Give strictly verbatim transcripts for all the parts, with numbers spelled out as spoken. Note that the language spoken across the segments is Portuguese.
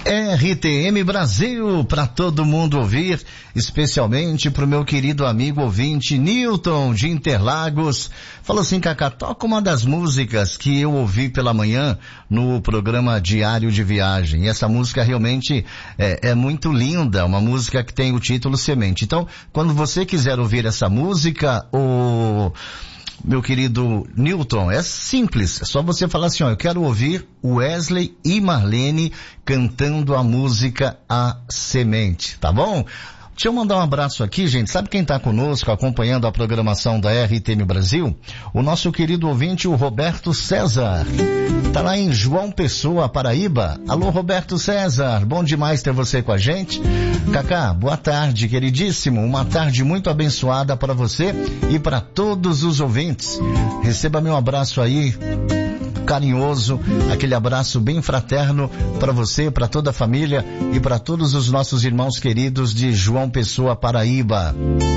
R T M Brasil, para todo mundo ouvir, especialmente pro meu querido amigo ouvinte Newton de Interlagos. Falou assim: Cacá, toca uma das músicas que eu ouvi pela manhã no programa Diário de Viagem. E essa música realmente é, é muito linda, uma música que tem o título Semente. Então, quando você quiser ouvir essa música, o... meu querido Newton, é simples, é só você falar assim, ó, eu quero ouvir Wesley e Marlene cantando a música A Semente, tá bom? Deixa eu mandar um abraço aqui, gente. Sabe quem está conosco, acompanhando a programação da R T M Brasil? O nosso querido ouvinte, o Roberto César. Tá lá em João Pessoa, Paraíba. Alô, Roberto César. Bom demais ter você com a gente. Cacá, boa tarde, queridíssimo. Uma tarde muito abençoada para você e para todos os ouvintes. Receba meu abraço aí, carinhoso, aquele abraço bem fraterno para você, para toda a família e para todos os nossos irmãos queridos de João Pessoa, Paraíba.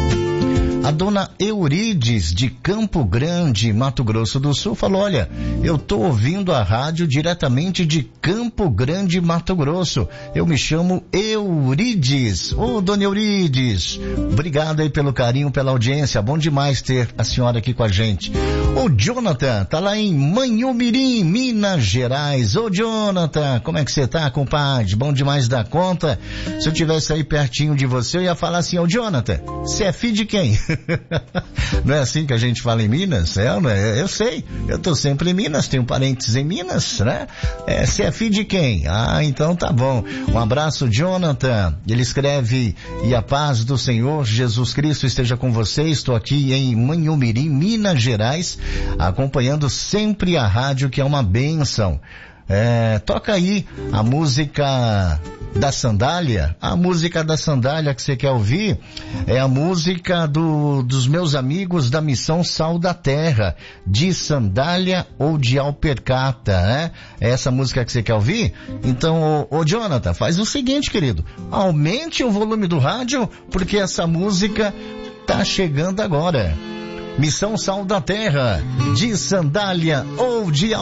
A dona Eurides, de Campo Grande, Mato Grosso do Sul, falou: olha, eu tô ouvindo a rádio diretamente de Campo Grande, Mato Grosso. Eu me chamo Eurides. Ô, oh, dona Eurides, obrigado aí pelo carinho, pela audiência. Bom demais ter a senhora aqui com a gente. O Jonathan, tá lá em Manhumirim, Minas Gerais. Ô, Jonathan, como é que você tá, compadre? Bom demais da conta. Se eu tivesse aí pertinho de você, eu ia falar assim: ô, Jonathan, você é filho de quem? Não é assim que a gente fala em Minas? É, não é? Eu sei, eu tô sempre em Minas, tenho parentes em Minas, né? É, você é filho de quem? Ah, então tá bom. Um abraço, Jonathan. Ele escreve: e a paz do Senhor Jesus Cristo esteja com você. Estou aqui em Manhumirim, Minas Gerais, acompanhando sempre a rádio, que é uma bênção. É, toca aí a música da sandália. A música da sandália que você quer ouvir é a música do, dos meus amigos da Missão Sal da Terra, de sandália ou de alpercata, né? É essa música que você quer ouvir? Então, ô, ô Jonathan, faz o seguinte, querido, aumente o volume do rádio, porque essa música tá chegando agora. Missão Sal da Terra, de sandália ou de